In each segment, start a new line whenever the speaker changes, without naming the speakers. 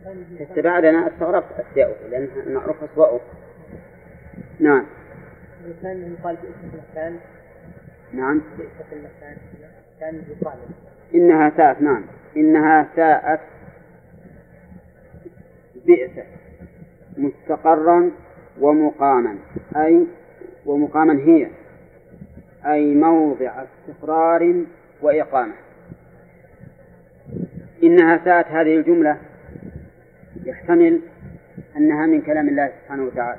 استبعدنا استغربت أسياؤه لأنها المعروف أسوأه. نعم.
الإنسان يقال بئس المكان.
نعم.
بئس المكان كان يقال.
إنها ساءت. نعم إنها ساءت بئس مستقرا ومقاما، أي ومقاما هي أي موضع استقرار وإقامة. إنها ساءت هذه الجملة يحتمل أنها من كلام الله سبحانه وتعالى،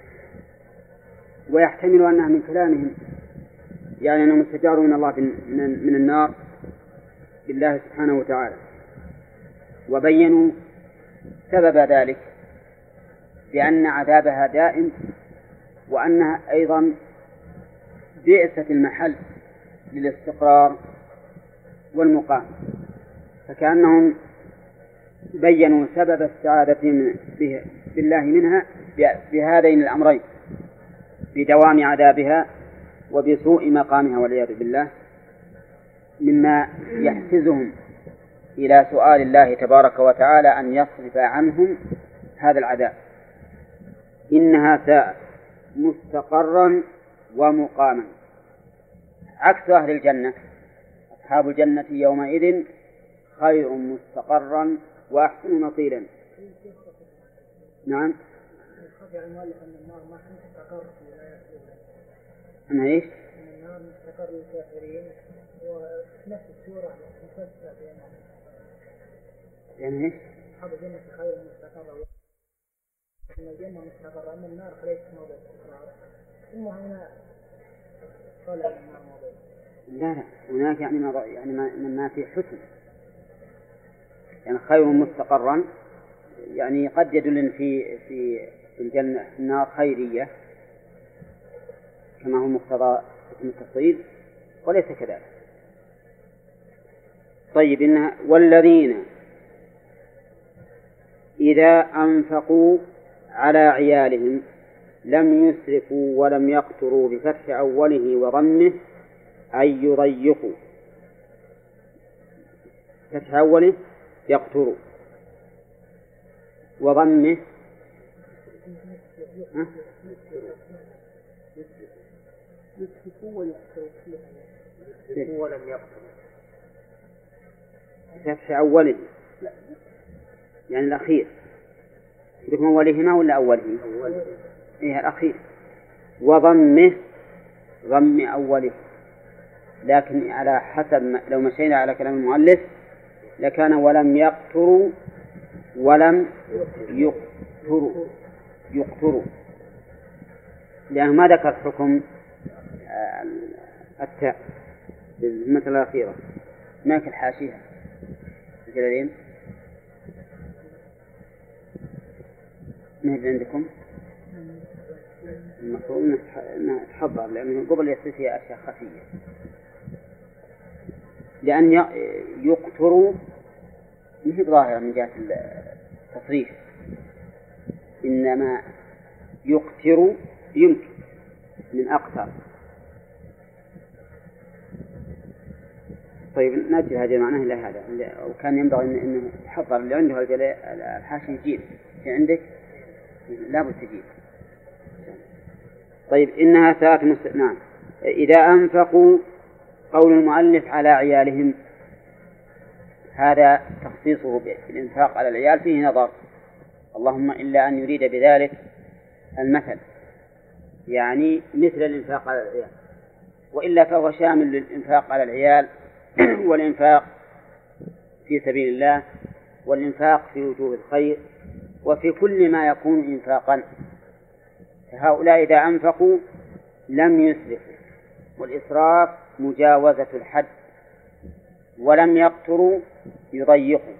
ويحتمل أنها من كلامهم، يعني أنهم استجاروا من الله من النار بالله سبحانه وتعالى، وبينوا سبب ذلك بأن عذابها دائم، وأنها أيضا بئست المحل للاستقرار والمقام، فكأنهم بينوا سبب السعادة بالله منها بهذين الأمرين، بدوام عذابها وبسوء مقامها والعياذ بالله، مما يحفزهم إلى سؤال الله تبارك وتعالى أن يصرف عنهم هذا العذاب. إنها ساءت مستقرا ومقاما، عكس أهل الجنة. أصحاب الجنة يومئذ خير مستقرا وأحسن مقيلا. نعم. أنا إيش؟
النار مستقر للكافرين ونفس السورة مفسرة بينهم.
يعني إيش؟
أصحاب الجنة خير مستقرا، إن الجنة مستقرة، أما النار فليست موضع استقرار. ثم هنا قال أن النار موضع.
لا هناك يعني ما في حسن، يعني خير مستقرا، يعني قد يدل في الجنة النار خيرية كما هو مقتضى اسم التفصيل، وليس كذلك. طيب إنها والذين إذا أنفقوا على عيالهم لم يسرفوا ولم يقتروا بفتح أوله وضمه أي يضيقوا. فتح أوله يقتروا وضمه
ولم يقتروا
فتح أوله يعني الأخير، يكون أولهما ولا أوله؟ إيه الأخير. وضمه ضم أوله، لكن على حسب لو مشينا على كلام المؤلف لكان ولم يقتروا ولم يقتروا، لأنه ما ذكر حكم التاء بالمثل الأخيرة. ماك الحاشية الجلالين ما هي عندكم؟ المفروض أنها تحضر، لأنه قبل يصير فيها أشياء خفية، لأن يقتروا مش ظاهرة من جهة التصريف، إنما يقتر يمكن من أقتر. طيب نأتي هذه معناه إلى هذا، وكان ينبغي أنه يحضر اللي عنده الحاشي يجيب، في عندك لا بد تجيب. طيب إنها ساءت نعم. إذا أنفقوا، قول المؤلف على عيالهم، هذا تخصيصه بالإنفاق على العيال فيه نظر، اللهم إلا أن يريد بذلك المثل، يعني مثل الإنفاق على العيال، وإلا فهو شامل للإنفاق على العيال والإنفاق في سبيل الله والإنفاق في وجوه الخير وفي كل ما يكون إنفاقا. هؤلاء إذا أنفقوا لم يسرفوا، والإسراف مجاوزة الحد، ولم يقتروا يضيقوا.